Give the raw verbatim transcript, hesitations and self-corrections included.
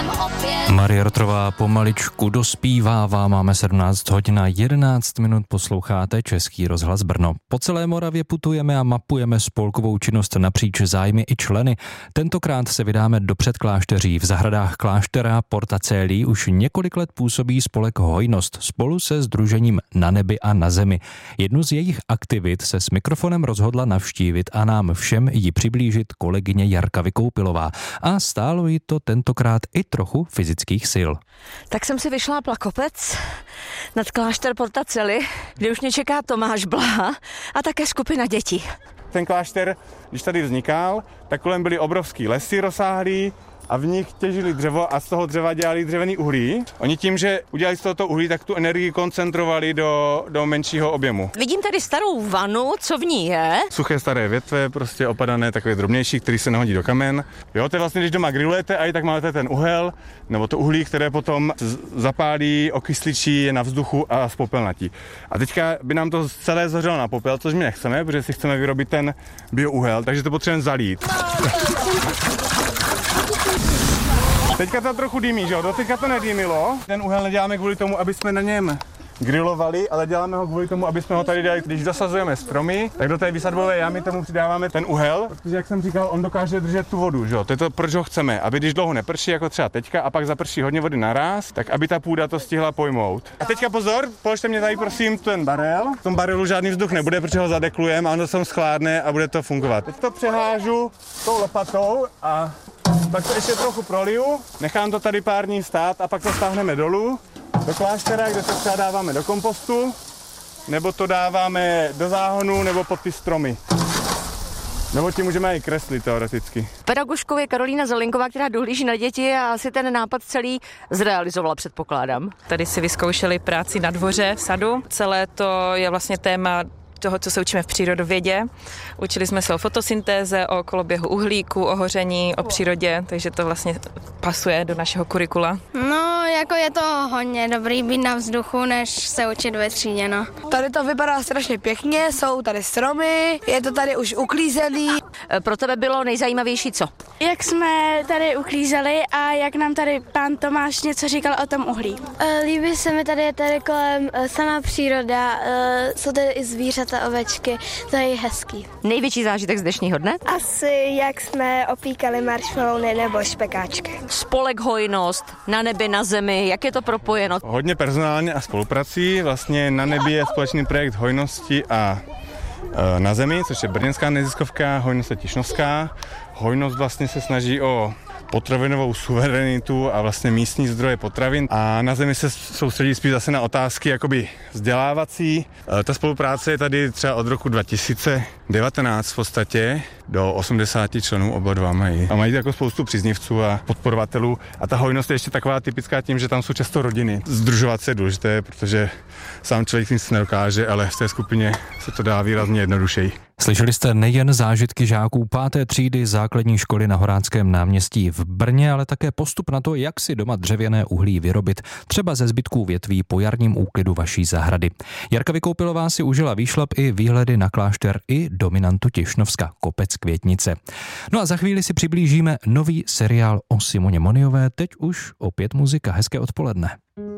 jsem opět. Marie Rotrová pomaličku dospívává, máme sedmnáct hodin a jedenáct minut, posloucháte Český rozhlas Brno. Po celé Moravě putujeme a mapujeme spolkovou činnost napříč zájmy i členy. Tentokrát se vydáme do Předklášteří. V zahradách kláštera Porta Coeli už několik let působí spolek Hojnost spolu se sdružením Na nebi a na zemi. Jednu z jejich aktivit se s mikrofonem rozhodla navštívit a nám všem ji přiblížit kolegyně Jarka Vykoupilová. A stálo jí to tentokrát i trochu fyzických sil. Tak jsem si vyšlápla kopec nad klášter Porta Coeli, kde už mě čeká Tomáš Blaha a také skupina dětí. Ten klášter, když tady vznikal, tak kolem byly obrovský lesy rozsáhlý a v nich těžili dřevo a z toho dřeva dělali dřevěný uhlí. Oni tím, že udělali z tohoto uhlí, tak tu energii koncentrovali do, do menšího objemu. Vidím tady starou vanu, co v ní je? Suché staré větve, prostě opadané, takové drobnější, který se nahodí do kamen. Jo, to je vlastně, když doma grillujete a i tak máte ten uhel, nebo to uhlí, které potom zapálí, okysličí, je na vzduchu a spopelnatí. A teďka by nám to celé zořelo na popel, což my nechceme, protože si chceme vyrobit ten biouhel, takže to potřebujeme zalít. Teďka to trochu dýmí, že jo? Doteďka to nedýmilo. Ten uhel neděláme kvůli tomu, aby jsme na něm grilovali, ale děláme ho kvůli tomu, aby jsme ho tady dali, když dosazujeme stromy, tak do té vysadbové jámy tomu přidáváme ten uhel, protože jak jsem říkal, on dokáže držet tu vodu, že jo? To je to, proč ho chceme, aby když dlouho neprší, jako třeba teďka, a pak zaprší hodně vody naraz, tak aby ta půda to stihla pojmout. A teďka pozor, položte mě tady prosím ten barel. V tom barelu žádný vzduch nebude, protože ho zadeklujeme a ono se schládne a bude to fungovat. Teď to přehážu tou lopatou a pak to ještě trochu proliju, nechám to tady pár dní stát a pak to stáhneme dolů do kláštera, kde to třeba dáváme do kompostu, nebo to dáváme do záhonu, nebo pod ty stromy. Nebo ti můžeme i kreslit teoreticky. Pedagožkou je Karolína Zelinková, která dohlíží na děti a asi ten nápad celý zrealizovala, předpokládám. Tady si vyzkoušeli práci na dvoře v sadu. Celé to je vlastně téma toho, co se učíme v přírodovědě. Učili jsme se o fotosyntéze, o koloběhu uhlíku, o hoření, o přírodě, takže to vlastně pasuje do našeho kurikula. No, jako je to hodně dobrý být na vzduchu, než se učit ve třídě, no. Tady to vypadá strašně pěkně, jsou tady stromy, je to tady už uklízený. Pro tebe bylo nejzajímavější co? Jak jsme tady uklízeli a jak nám tady pán Tomáš něco říkal o tom uhlí. Líbí se mi tady, je tady kolem sama příroda, jsou tady i zvířata, ovečky, to je hezký. Největší zážitek z dnešního dne? Asi jak jsme opíkali marshmallowy nebo špekáčky. Spolek Hojnost, Na nebi, na zemi, jak je to propojeno? Hodně personálně a spoluprací, vlastně Na nebi je společný projekt Hojnosti a e, Na zemi, což je brněnská neziskovka, Hojnost je tišnovská. Hojnost vlastně se snaží o potravinovou suverenitu a vlastně místní zdroje potravin a Na zemi se soustředí spíš zase na otázky jakoby vzdělávací. Ta spolupráce je tady třeba od roku dva tisíce devatenáct v podstatě, do osmdesáti členů oba dva mají. A mají jako spoustu příznivců a podporovatelů a ta hojnost je ještě taková typická tím, že tam jsou často rodiny. Združovat se je důležité, protože sám člověk nic nedokáže, ale v té skupině se to dá výrazně jednodušeji. Slyšeli jste nejen zážitky žáků páté třídy základní školy na Horáckém náměstí v Brně, ale také postup na to, jak si doma dřevěné uhlí vyrobit, třeba ze zbytků větví po jarním úklidu vaší zahrady. Jarka Vykoupilová si užila výšlap i výhledy na klášter i dominantu Tišnovska, kopec Květnice. No a za chvíli si přiblížíme nový seriál o Simoně Moniové, teď už opět muzika. Hezké odpoledne.